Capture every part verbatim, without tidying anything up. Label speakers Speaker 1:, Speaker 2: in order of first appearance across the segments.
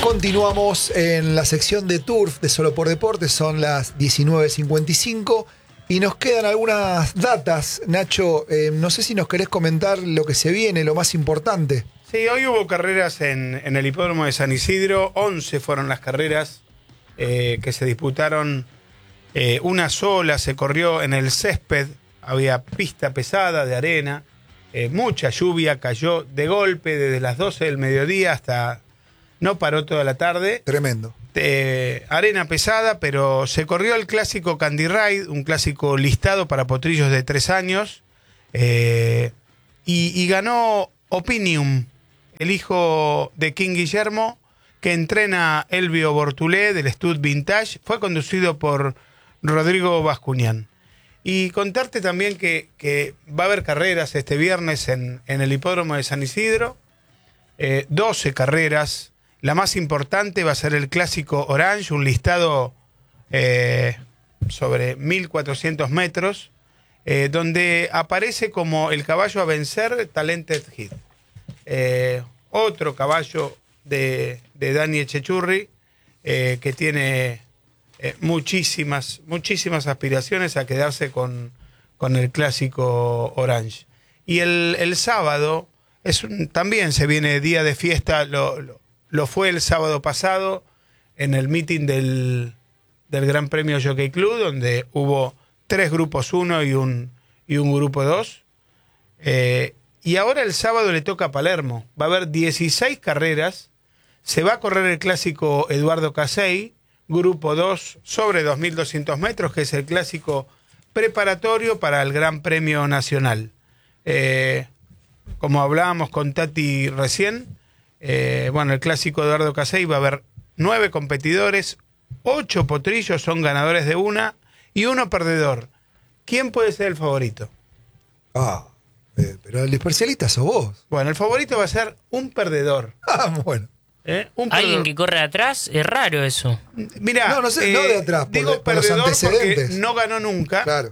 Speaker 1: Continuamos en la sección de Turf de Solo por Deportes, son las diecinueve cincuenta y cinco y nos quedan algunas datas. Nacho, eh, no sé si nos querés comentar lo que se viene, lo más importante.
Speaker 2: Sí, hoy hubo carreras en, en el hipódromo de San Isidro, once fueron las carreras eh, que se disputaron, eh, una sola se corrió en el césped, había pista pesada de arena, eh, mucha lluvia, cayó de golpe desde las doce del mediodía hasta... No paró toda la tarde.
Speaker 1: Tremendo.
Speaker 2: Eh, arena pesada, pero se corrió el clásico Candy Ride, un clásico listado para potrillos de tres años. Eh, y, y ganó Opinium, el hijo de King Guillermo, que entrena Elvio Bortulé del Stud Vintage. Fue conducido por Rodrigo Bascuñán. Y contarte también que, que va a haber carreras este viernes en, en el hipódromo de San Isidro. Eh, doce carreras. La más importante va a ser el clásico Orange, un listado eh, sobre mil cuatrocientos metros, eh, donde aparece como el caballo a vencer Talented Hit. Eh, otro caballo de, de Dani Echechurri, eh, que tiene eh, muchísimas, muchísimas aspiraciones a quedarse con, con el clásico Orange. Y el, el sábado es un, también se viene día de fiesta, lo, lo Lo fue el sábado pasado en el meeting del, del Gran Premio Jockey Club, donde hubo tres grupos uno y un, y un grupo dos. Eh, y ahora el sábado le toca a Palermo. Va a haber dieciséis carreras. Se va a correr el clásico Eduardo Casey, grupo dos sobre dos mil doscientos metros, que es el clásico preparatorio para el Gran Premio Nacional. Eh, como hablábamos con Tati recién, Eh, bueno, el clásico Eduardo Casey va a haber nueve competidores, ocho potrillos son ganadores de una y uno perdedor. ¿Quién puede ser el favorito?
Speaker 1: Ah, eh, pero el especialista sos vos.
Speaker 2: Bueno, el favorito va a ser un perdedor.
Speaker 1: Ah, bueno.
Speaker 2: ¿Eh? Un
Speaker 3: Alguien que corre atrás, es raro eso.
Speaker 2: Mira,
Speaker 1: no, no sé, eh, no de atrás, por,
Speaker 2: digo
Speaker 1: de, por los
Speaker 2: perdedor
Speaker 1: antecedentes.
Speaker 2: porque no ganó nunca.
Speaker 1: Claro.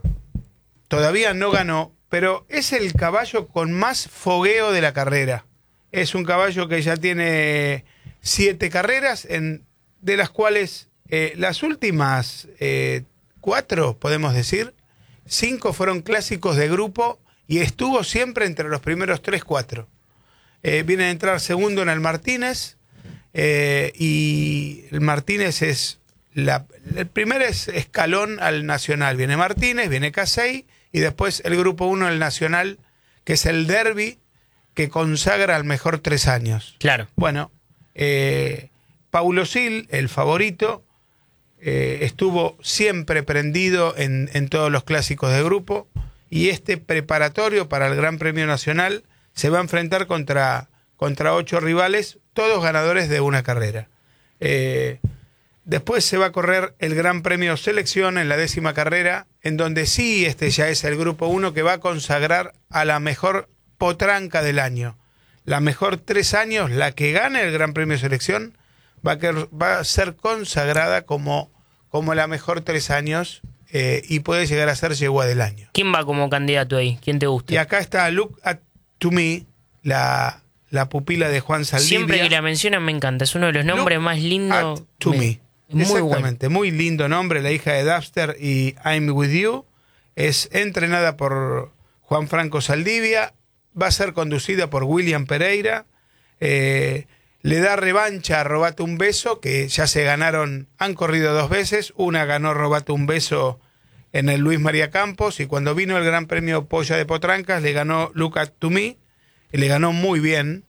Speaker 2: Todavía no ganó, pero es el caballo con más fogueo de la carrera. Es un caballo que ya tiene siete carreras, en, de las cuales eh, las últimas eh, cuatro, podemos decir, cinco fueron clásicos de grupo y estuvo siempre entre los primeros tres, cuatro. Eh, viene a entrar segundo en el Martínez, eh, y el Martínez es la, el primer es escalón al Nacional. Viene Martínez, viene Casey y después el grupo uno del Nacional, que es el Derby, que consagra al mejor tres años.
Speaker 3: Claro.
Speaker 2: Bueno, eh, Paulo Sil, el favorito, eh, estuvo siempre prendido en, en todos los clásicos de grupo y este preparatorio para el Gran Premio Nacional se va a enfrentar contra, contra ocho rivales, todos ganadores de una carrera. Eh, después se va a correr el Gran Premio Selección en la décima carrera, en donde sí este ya es el grupo uno que va a consagrar a la mejor potranca del año. La mejor tres años, la que gane el Gran Premio Selección, va a, que, va a ser consagrada como, como la mejor tres años eh, y puede llegar a ser yegua del año.
Speaker 3: ¿Quién va como candidato ahí? ¿Quién te gusta?
Speaker 2: Y acá está Look at to Me, la, la pupila de Juan Saldivia.
Speaker 3: Siempre que la mencionan me encanta, es uno de los nombres
Speaker 2: Look
Speaker 3: más lindos.
Speaker 2: at to Me.
Speaker 3: Muy
Speaker 2: Exactamente,
Speaker 3: bueno.
Speaker 2: muy lindo nombre, la hija de Dubster y I'm With You. Es entrenada por Juan Franco Saldivia. Va a ser conducida por William Pereira. Eh, le da revancha a Robate un Beso, que ya se ganaron, han corrido dos veces. Una ganó Robate un Beso en el Luis María Campos, y cuando vino el Gran Premio Polla de Potrancas le ganó Look at to Me, y le ganó muy bien.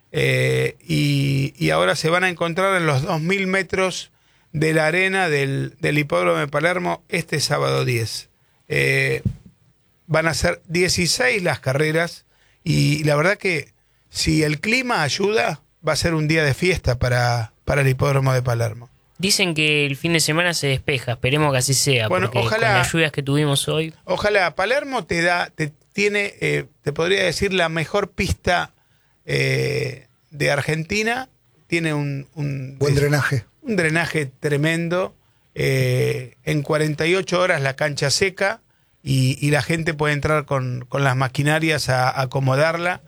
Speaker 2: Eh, y, y ahora se van a encontrar en los dos mil metros de la arena del, del hipódromo de Palermo este sábado diez. Eh, van a ser dieciséis las carreras. Y la verdad que si el clima ayuda, va a ser un día de fiesta para, para el hipódromo de Palermo.
Speaker 3: Dicen que el fin de semana se despeja, esperemos que así sea,
Speaker 2: bueno,
Speaker 3: porque
Speaker 2: ojalá,
Speaker 3: con las lluvias que tuvimos hoy...
Speaker 2: Ojalá. Palermo te da, te tiene, eh, te podría decir, la mejor pista eh, de Argentina. Tiene un... un
Speaker 1: Buen drenaje.
Speaker 2: Un drenaje tremendo. Eh, en cuarenta y ocho horas la cancha seca. Y, y la gente puede entrar con, con las maquinarias a, a acomodarla.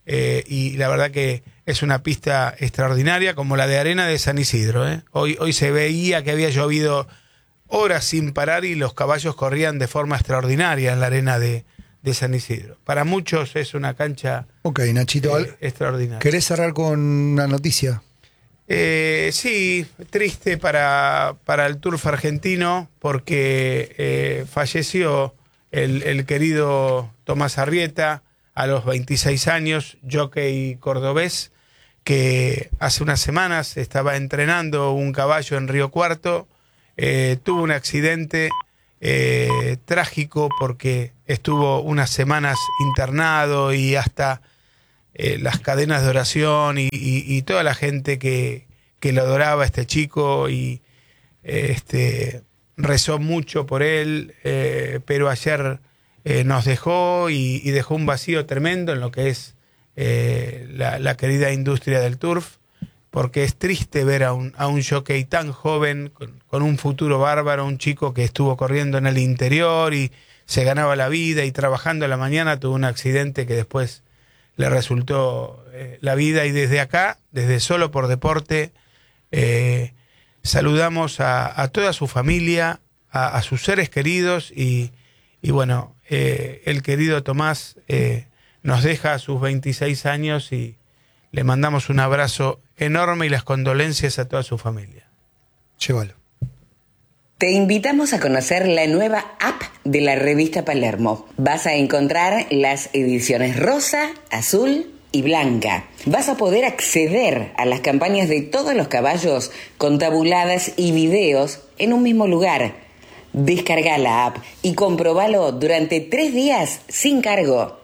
Speaker 2: eh, y la verdad que es una pista extraordinaria, como la de arena de San Isidro. ¿eh? Hoy, hoy se veía que había llovido horas sin parar y los caballos corrían de forma extraordinaria en la arena de, de San Isidro. Para muchos es una cancha
Speaker 1: Ok, Nachito,
Speaker 2: eh, extraordinaria.
Speaker 1: ¿querés cerrar con una noticia?
Speaker 2: Eh, sí, triste para, para el turf argentino porque eh, falleció el, el querido Tomás Arrieta a los veintiséis años, jockey cordobés, que hace unas semanas estaba entrenando un caballo en Río Cuarto, eh, tuvo un accidente eh, trágico porque estuvo unas semanas internado y hasta eh, las cadenas de oración y, y, y toda la gente que, que lo adoraba a este chico y eh, este, rezó mucho por él, eh, pero ayer eh, nos dejó y, y dejó un vacío tremendo en lo que es Eh, la, la querida industria del turf, porque es triste ver a un, a un jockey tan joven, con, con un futuro bárbaro, un chico que estuvo corriendo en el interior y se ganaba la vida y trabajando a la mañana tuvo un accidente que después le resultó eh, la vida. Y desde acá, desde Solo por Deporte, eh, saludamos a, a toda su familia, a, a sus seres queridos y, y bueno, eh, el querido Tomás eh, nos deja a sus veintiséis años y le mandamos un abrazo enorme y las condolencias a toda su familia.
Speaker 1: Llévalo.
Speaker 4: Te invitamos a conocer la nueva app de la revista Palermo. Vas a encontrar las ediciones rosa, azul y blanca. Vas a poder acceder a las campañas de todos los caballos con tabuladas y videos en un mismo lugar. Descarga la app y comprobalo durante tres días sin cargo.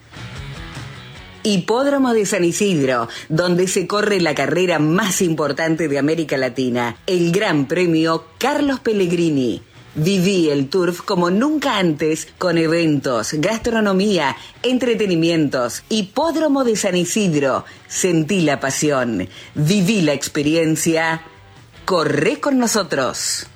Speaker 4: Hipódromo de San Isidro, donde se corre la carrera más importante de América Latina, el Gran Premio Carlos Pellegrini. Viví el turf como nunca antes, con eventos, gastronomía, entretenimientos. Hipódromo de San Isidro, sentí la pasión, viví la experiencia, corre con nosotros.